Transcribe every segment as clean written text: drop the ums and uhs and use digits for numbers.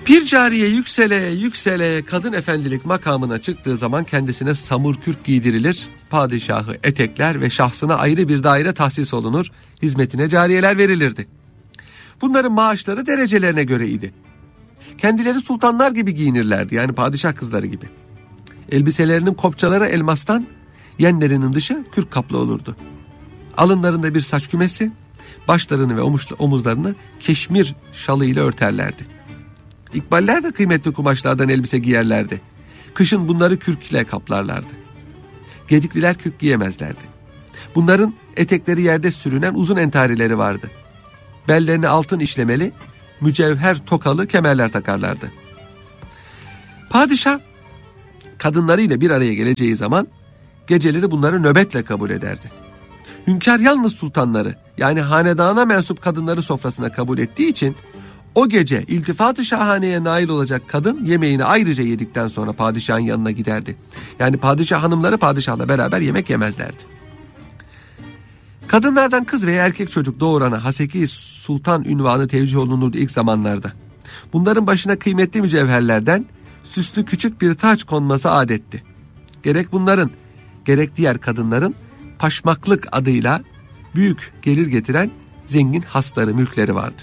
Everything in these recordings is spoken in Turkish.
Bir cariye yüksele yüksele kadın efendilik makamına çıktığı zaman kendisine samur kürk giydirilir, padişahı etekler ve şahsına ayrı bir daire tahsis olunur, hizmetine cariyeler verilirdi. Bunların maaşları derecelerine göre idi. Kendileri sultanlar gibi giyinirlerdi, yani padişah kızları gibi. Elbiselerinin kopçaları elmastan, yenlerinin dışı kürk kaplı olurdu. Alınlarında bir saç kümesi, başlarını ve omuzlarını keşmir şalı ile örterlerdi. İkballer de kıymetli kumaşlardan elbise giyerlerdi. Kışın bunları kürkle kaplarlardı. Gedikliler kürk giyemezlerdi. Bunların etekleri yerde sürünen uzun entarileri vardı. Bellerine altın işlemeli, mücevher tokalı kemerler takarlardı. Padişah kadınlarıyla bir araya geleceği zaman geceleri bunları nöbetle kabul ederdi. Hünkâr yalnız sultanları, yani hanedana mensup kadınları sofrasına kabul ettiği için o gece iltifat-ı şahaneye nail olacak kadın yemeğini ayrıca yedikten sonra padişahın yanına giderdi. Yani padişah hanımları padişahla beraber yemek yemezlerdi. Kadınlardan kız veya erkek çocuk doğurana Haseki Sultan unvanı tevcih olunurdu ilk zamanlarda. Bunların başına kıymetli mücevherlerden süslü küçük bir taç konması adetti. Gerek bunların gerek diğer kadınların paşmaklık adıyla büyük gelir getiren zengin hasları, mülkleri vardı.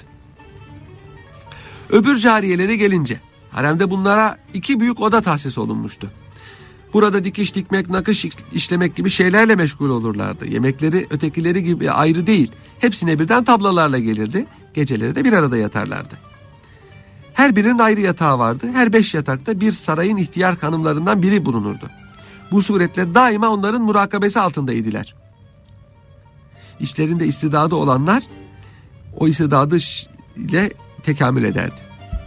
Öbür cariyelere gelince haremde bunlara 2 büyük oda tahsis olunmuştu. Burada dikiş dikmek, nakış işlemek gibi şeylerle meşgul olurlardı. Yemekleri ötekileri gibi ayrı değil, hepsine birden tablalarla gelirdi. Geceleri de bir arada yatarlardı. Her birinin ayrı yatağı vardı. Her 5 yatakta bir sarayın ihtiyar hanımlarından biri bulunurdu. Bu suretle daima onların murakabesi altındaydılar. İşlerinde istidadı olanlar o istidadı ile tekamül ederdi.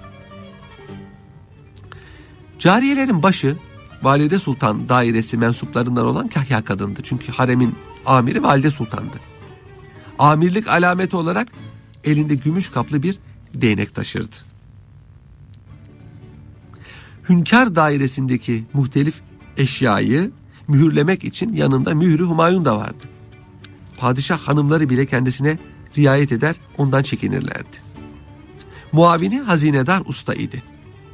Cariyelerin başı Valide Sultan dairesi mensuplarından olan Kahya kadındı. Çünkü haremin amiri Valide Sultan'dı. Amirlik alameti olarak elinde gümüş kaplı bir değnek taşırdı. Hünkâr dairesindeki muhtelif eşyayı mühürlemek için yanında mührü Humayun da vardı. Padişah hanımları bile kendisine riayet eder, ondan çekinirlerdi. Muavini hazinedar usta idi.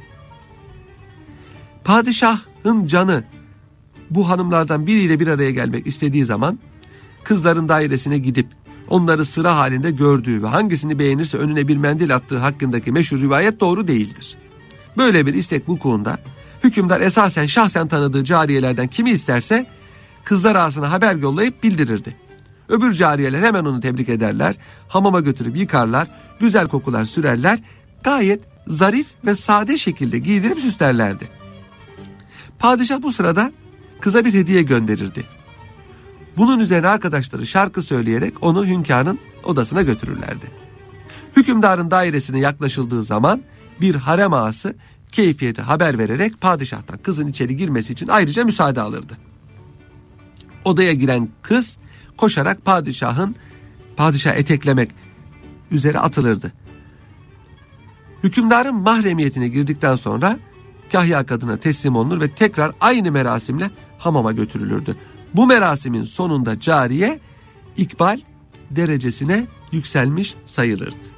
Padişahın canı bu hanımlardan biriyle bir araya gelmek istediği zaman kızların dairesine gidip onları sıra halinde gördüğü ve hangisini beğenirse önüne bir mendil attığı hakkındaki meşhur rivayet doğru değildir. Böyle bir istek vukuunda hükümdar esasen şahsen tanıdığı cariyelerden kimi isterse kızlar ağasına haber yollayıp bildirirdi. Öbür cariyeler hemen onu tebrik ederler, hamama götürüp yıkarlar, güzel kokular sürerler, gayet zarif ve sade şekilde giydirip süslerlerdi. Padişah bu sırada kıza bir hediye gönderirdi. Bunun üzerine arkadaşları şarkı söyleyerek onu hünkârın odasına götürürlerdi. Hükümdarın dairesine yaklaşıldığı zaman bir harem ağası keyfiyeti haber vererek padişahtan kızın içeri girmesi için ayrıca müsaade alırdı. Odaya giren kız koşarak padişahı eteklemek üzere atılırdı. Hükümdarın mahremiyetine girdikten sonra Kahya kadına teslim olunur ve tekrar aynı merasimle hamama götürülürdü. Bu merasimin sonunda cariye ikbal derecesine yükselmiş sayılırdı.